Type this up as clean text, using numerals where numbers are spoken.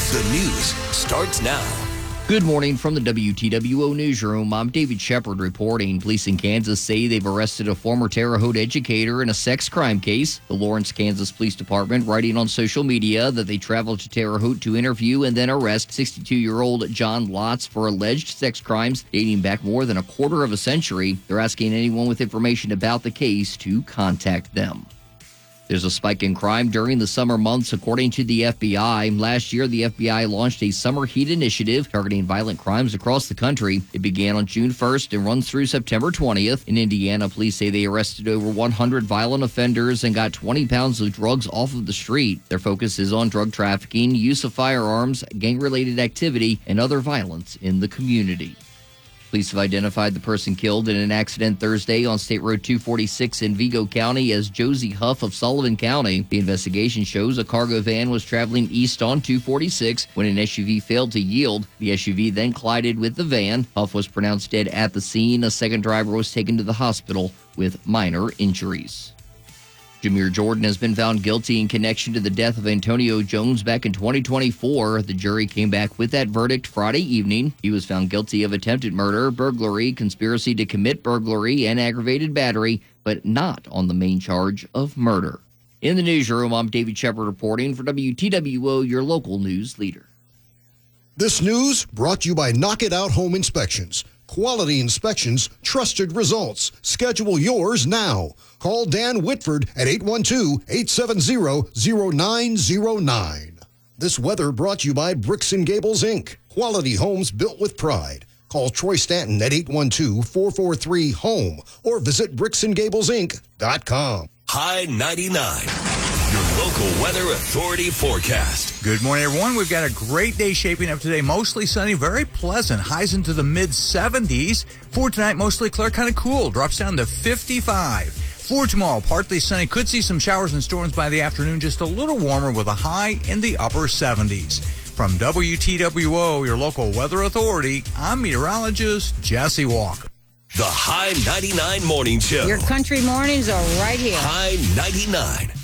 The news starts now. Good morning from the WTWO newsroom. I'm David Shepard reporting. Police in Kansas say they've arrested a former Terre Haute educator in a sex crime case. The Lawrence, Kansas Police Department writing on social media that they traveled to Terre Haute to interview and then arrest 62-year-old John Lotz for alleged sex crimes dating back more than a quarter of a century. They're asking anyone with information about the case to contact them. There's a spike in crime during the summer months, according to the FBI. Last year, the FBI launched a summer heat initiative targeting violent crimes across the country. It began on June 1st and runs through September 20th. In Indiana, police say they arrested over 100 violent offenders and got 20 pounds of drugs off of the street. Their focus is on drug trafficking, use of firearms, gang-related activity, and other violence in the community. Police have identified the person killed in an accident Thursday on State Road 246 in Vigo County as Josie Huff of Sullivan County. The investigation shows a cargo van was traveling east on 246 when an SUV failed to yield. The SUV then collided with the van. Huff was pronounced dead at the scene. A second driver was taken to the hospital with minor injuries. Jameer Jordan has been found guilty in connection to the death of Antonio Jones back in 2024. The jury came back with that verdict Friday evening. He was found guilty of attempted murder, burglary, conspiracy to commit burglary, and aggravated battery, but not on the main charge of murder. In the newsroom, I'm David Shepard reporting for WTWO, your local news leader. This news brought to you by Knock It Out Home Inspections. Quality inspections, trusted results. Schedule yours now. Call Dan Whitford at 812-870-0909. This weather brought to you by Bricks & Gables, Inc. Quality homes built with pride. Call Troy Stanton at 812-443-HOME or visit bricksandgablesinc.com. High 99, your local weather authority forecast. Good morning, everyone. We've got a great day shaping up today. Mostly sunny, very pleasant. Highs into the mid-70s. For tonight, mostly clear, kind of cool. Drops down to 55. For tomorrow, partly sunny. Could see some showers and storms by the afternoon. Just a little warmer with a high in the upper 70s. From WTWO, your local weather authority, I'm meteorologist Jesse Walker. The High 99 Morning Show. Your country mornings are right here. High 99.